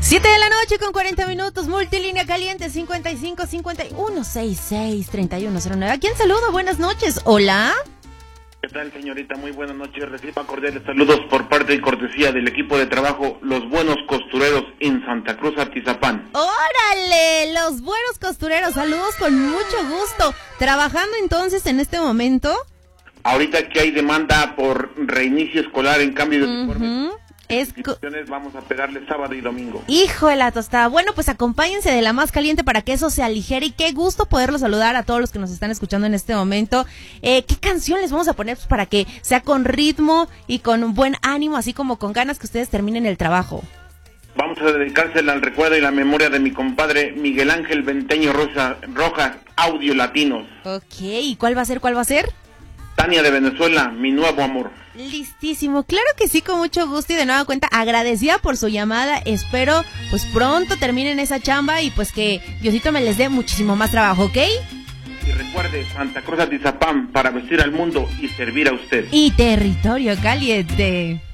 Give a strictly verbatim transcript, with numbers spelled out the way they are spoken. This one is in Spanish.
Siete de la noche con cuarenta minutos, multilínea caliente cincuenta y cinco cincuenta y uno sesenta y seis treinta y uno cero nueve. ¿A quién saludo? Buenas noches. Hola. ¿Qué tal, señorita? Muy buenas noches. Reciba cordiales saludos por parte y cortesía del equipo de trabajo Los Buenos Costureros en Santa Cruz, Atizapán. ¡Órale! Los Buenos Costureros, saludos con mucho gusto. ¿Trabajando entonces en este momento? Ahorita que hay demanda por reinicio escolar en cambio de uniformes, uh-huh. Es co- vamos a pegarle sábado y domingo. Hijo de la tostada. Bueno, pues acompáñense de la más caliente para que eso se aligere y qué gusto poderlos saludar a todos los que nos están escuchando en este momento. Eh, ¿Qué canción les vamos a poner pues, para que sea con ritmo y con buen ánimo, así como con ganas que ustedes terminen el trabajo? Vamos a dedicársela al recuerdo y la memoria de mi compadre Miguel Ángel Venteño Rosa, Rojas, Audio Latinos. Ok, ¿y cuál va a ser? ¿Cuál va a ser? Tania de Venezuela, Mi Nuevo Amor. Listísimo, claro que sí, con mucho gusto y de nueva cuenta agradecida por su llamada. Espero pues pronto terminen esa chamba y pues que Diosito me les dé muchísimo más trabajo, ¿ok? Y recuerde, Santa Cruz Atizapán, para vestir al mundo y servir a usted. Y territorio caliente.